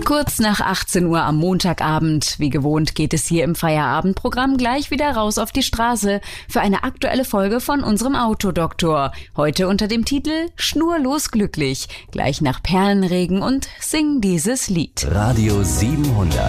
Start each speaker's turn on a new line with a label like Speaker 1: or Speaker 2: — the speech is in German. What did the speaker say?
Speaker 1: Kurz nach 18 Uhr am Montagabend. Wie gewohnt geht es hier im Feierabendprogramm gleich wieder raus auf die Straße für eine aktuelle Folge von unserem Autodoktor. Heute unter dem Titel Schnurlos glücklich. Gleich nach Perlenregen und Sing dieses Lied.
Speaker 2: Radio 700.